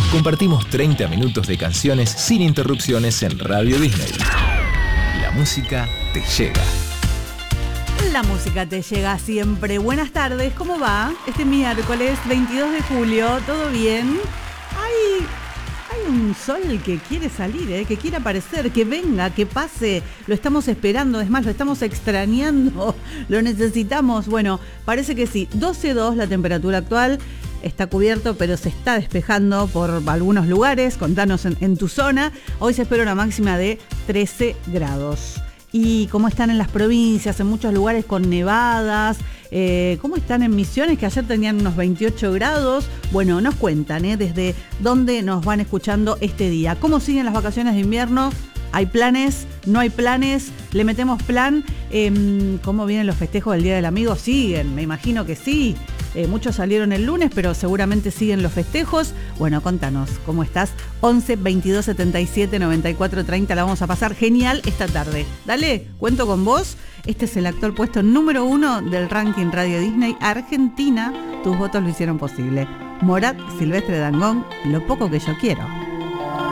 Compartimos 30 minutos de canciones sin interrupciones en Radio Disney. La música te llega. La música te llega siempre. Buenas tardes, ¿cómo va? Este miércoles 22 de julio, ¿todo bien? Hay un sol que quiere salir, que quiere aparecer, que venga, que pase. Lo estamos esperando, es más, lo estamos extrañando, lo necesitamos. Bueno, parece que sí. 12.2 la temperatura actual. Está cubierto, pero se está despejando por algunos lugares. Contanos en tu zona. Hoy se espera una máxima de 13 grados. ¿Y cómo están en las provincias? En muchos lugares con nevadas. ¿Cómo están en Misiones? Que ayer tenían unos 28 grados. Bueno, nos cuentan desde dónde nos van escuchando este día. ¿Cómo siguen las vacaciones de invierno? ¿Hay planes? ¿No hay planes? ¿Le metemos plan? ¿Cómo vienen los festejos del Día del Amigo? ¿Siguen? Me imagino que sí. Muchos salieron el lunes, pero seguramente siguen los festejos. Bueno, contanos, ¿cómo estás? 11 22 77 94 30. La vamos a pasar genial esta tarde. Dale, cuento con vos. Este es el actual puesto número 1 del ranking Radio Disney Argentina. Tus votos lo hicieron posible. Morat, Silvestre Dangond, Lo poco que yo quiero.